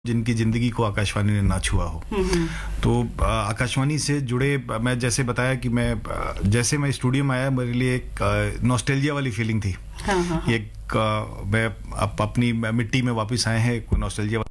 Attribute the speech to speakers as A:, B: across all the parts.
A: जिनकी जिंदगी को आकाशवाणी ने ना छुआ हो। तो आकाशवाणी से जुड़े, मैं जैसे बताया कि जैसे मैं स्टूडियो में आया, मेरे लिए एक नॉस्टैल्जिया वाली फीलिंग थी। एक मैं अपनी मिट्टी में वापस आए हैं, कोई नॉस्टैल्जिया।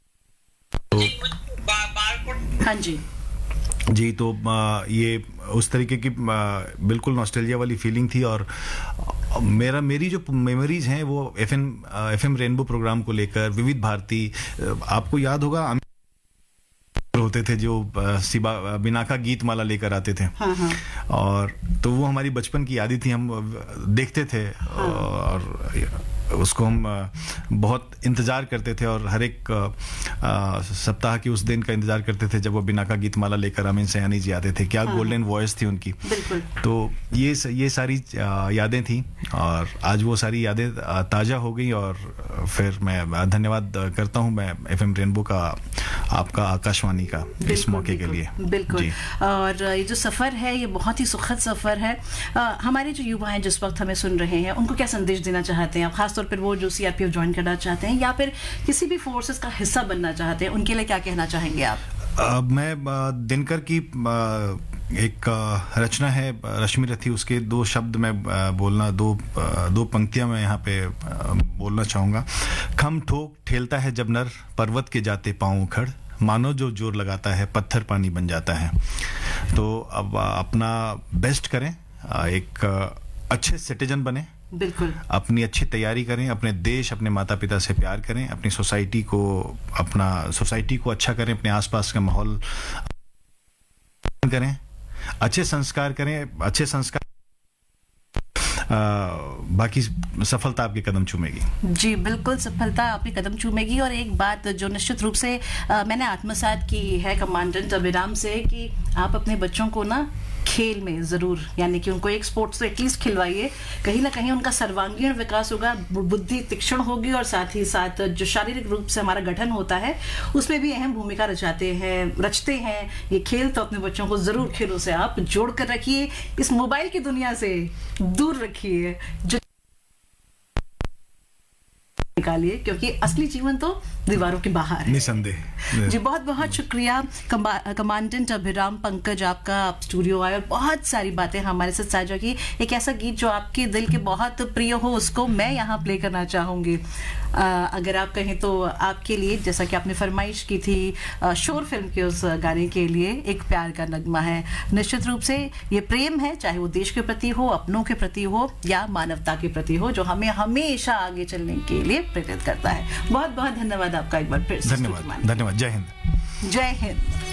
B: हाँ जी,
A: तो ये उस तरीके की बिल्कुल नॉस्टैल्जिया वाली फीलिंग थी। और मेरी जो मेमोरीज हैं वो एफएम रेनबो प्रोग्राम को लेकर, विविध भारती, आपको याद होगा होते थे जो बिनाका गीत माला लेकर आते थे। और तो वो हमारी बचपन की यादें थी, हम देखते थे। और उसको हम बहुत इंतजार करते थे, और हर एक सप्ताह के उस दिन का इंतजार करते थे जब वो बिनाका गीत माला लेकर अमीन सयानी जी आते थे। क्या गोल्डन वॉइस थी उनकी। तो ये सारी यादें थी, और आज वो सारी यादें ताजा हो गई। और फिर मैं धन्यवाद करता हूँ मैं एफएम रेनबो का, आपका, आकाशवाणी का, इस मौके के लिए।
B: बिल्कुल। और ये जो सफर है ये बहुत ही सुखद सफर है। हमारे जो युवा हैं जिस वक्त हमें सुन रहे हैं, उनको क्या संदेश देना चाहते हैं आप, खासतौर पर वो जो सीआरपीएफ ज्वाइन करना चाहते हैं या फिर किसी भी फोर्सेस का हिस्सा बनना चाहते हैं, उनके लिए क्या कहना चाहेंगे आप?
A: मैं दिनकर की एक रचना है रश्मि रथी, उसके 2 शब्द मैं बोलना, दो पंक्तियां मैं यहाँ पे बोलना चाहूँगा। खम ठोक ठेलता है जब नर, पर्वत के जाते पाँव उखड़, मानो जो जोर लगाता है पत्थर पानी बन जाता है। तो अब अपना बेस्ट करें, एक अच्छे सिटीजन बने,
B: बिल्कुल
A: अपनी अच्छी तैयारी करें, अपने देश, अपने माता पिता से प्यार करें, अपनी सोसाइटी को अच्छा करें, अपने आसपास का माहौल करें, अच्छे संस्कार करें, अच्छे संस्कार, बाकी सफलता आपके कदम चूमेगी।
B: जी बिल्कुल, सफलता आपके कदम चूमेगी। और एक बात जो निश्चित रूप से मैंने आत्मसात की है कमांडेंट अभिराम से, कि आप अपने बच्चों को ना खेल में जरूर, यानी कि उनको एक स्पोर्ट्स तो एटलीस्ट खिलवाइए, कहीं ना कहीं उनका सर्वांगीण विकास होगा, बुद्धि तीक्ष्ण होगी, और साथ ही साथ जो शारीरिक रूप से हमारा गठन होता है उसमें भी अहम भूमिका रचते हैं ये खेल। तो अपने बच्चों को जरूर खेलों से आप जोड़ कर रखिए, इस मोबाइल की दुनिया से दूर रखिए, जो निकालिए, क्योंकि असली जीवन तो दीवारों के बाहर है,
A: निसंदेह।
B: जी बहुत बहुत शुक्रिया कमांडेंट अभिराम पंकज, आपका, आप स्टूडियो आए और बहुत सारी बातें हमारे साथ साझा की। एक ऐसा गीत जो आपके दिल के बहुत प्रिय हो, उसको मैं यहाँ प्ले करना चाहूंगी। अगर आप कहें तो आपके लिए, जैसा कि आपने फरमाइश की थी शोर फिल्म के उस गाने के लिए, एक प्यार का नगमा है। निश्चित रूप से ये प्रेम है, चाहे वो देश के प्रति हो, अपनों के प्रति हो या मानवता के प्रति हो, जो हमें हमेशा आगे चलने के लिए प्रेरित करता है। बहुत बहुत धन्यवाद आपका एक बार फिर से।
A: धन्यवाद। जय हिंद।
B: जय हिंद।